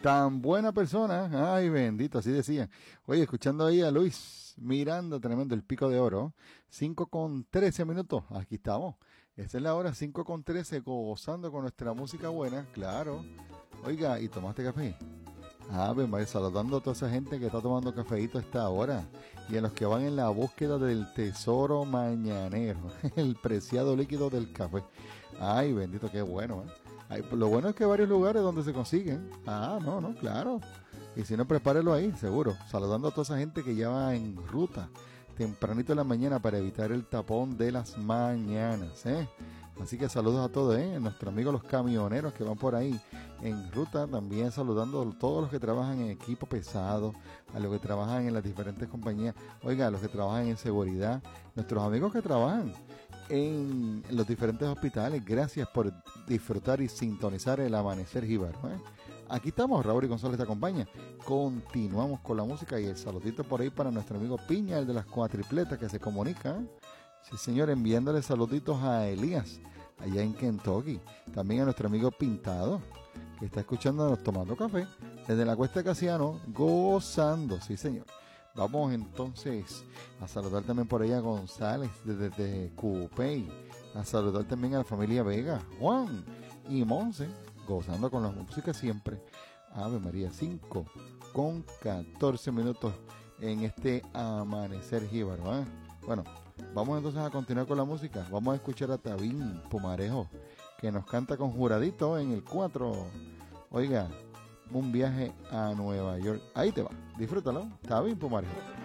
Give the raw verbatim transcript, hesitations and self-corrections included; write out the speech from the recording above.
Tan buena persona. Ay, bendito, así decían. Oye, escuchando ahí a Luis Miranda, tremendo, el pico de oro. cinco con trece minutos. Aquí estamos. Esta es la hora, cinco con trece, gozando con nuestra música buena. Claro. Oiga, ¿y tomaste café? Ah, pues María, saludando a toda esa gente que está tomando cafeíto a esta hora. Y a los que van en la búsqueda del tesoro mañanero. El preciado líquido del café. Ay, bendito, qué bueno, ¿eh? Ay, lo bueno es que hay varios lugares donde se consiguen. Ah, no, no, claro. Y si no, prepárelo ahí, seguro. Saludando a toda esa gente que ya va en ruta tempranito en la mañana para evitar el tapón de las mañanas, ¿eh? Así que saludos a todos, ¿eh? Nuestros amigos los camioneros que van por ahí en ruta. También saludando a todos los que trabajan en equipo pesado, a los que trabajan en las diferentes compañías. Oiga, a los que trabajan en seguridad, nuestros amigos que trabajan en los diferentes hospitales. Gracias por disfrutar y sintonizar el Amanecer Jíbaro, ¿eh? Aquí estamos, Raúl y González te acompaña. Continuamos con la música y el saludito por ahí para nuestro amigo Piña, el de las cuatripletas, que se comunica, ¿eh? Sí, señor, enviándole saluditos a Elías, allá en Kentucky. También a nuestro amigo Pintado, que está escuchándonos tomando café desde la Cuesta de Casiano, gozando, sí, señor. Vamos entonces a saludar también por allá a González desde, desde Cupey, a saludar también a la familia Vega, Juan y Monse, gozando con la música siempre. Ave María, cinco con catorce minutos en este Amanecer Jíbaro, ¿eh? Bueno, vamos entonces a continuar con la música. Vamos a escuchar a Tabín Pumarejo, que nos canta con Juradito en el cuatro. Oiga, un viaje a Nueva York. Ahí te va, disfrútalo. Tabín Pumarejo.